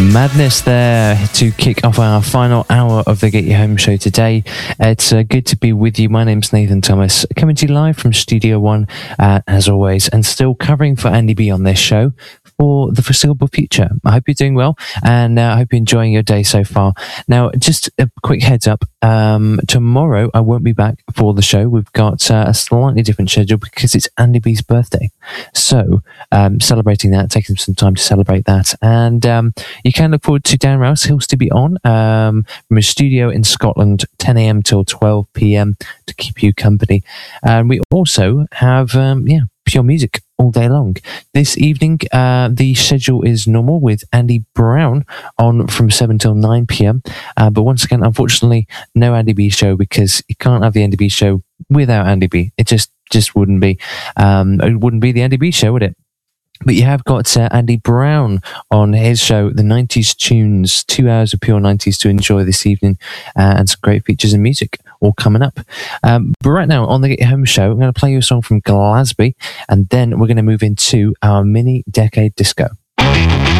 Madness there to kick off our final hour of the Get You Home show today. It's good to be with you. My name's Nathan Thomas, coming to you live from Studio One, as always, and still covering for Andy B on this show for the foreseeable future. I hope you're doing well, and I hope you're enjoying your day so far. Now, just a quick heads up, tomorrow I won't be back for the show. We've got a slightly different schedule because it's Andy B's birthday. So, celebrating that, taking some time to celebrate that. And you can look forward to Dan Rouse. He'll still be on from his studio in Scotland, 10 a.m. till 12 p.m. to keep you company. And we also have, pure music all day long. This evening, the schedule is normal with Andy Brown on from 7 till 9 p.m. But once again, unfortunately, no Andy B show because you can't have the Andy B show without Andy B. It just wouldn't be. It wouldn't be the Andy B show, would it? But you have got Andy Brown on his show, The 90s Tunes, 2 hours of pure 90s to enjoy this evening, and some great features and music all coming up. But right now on the Get You Home show, I'm going to play you a song from Glasby, and then we're going to move into our mini decade disco.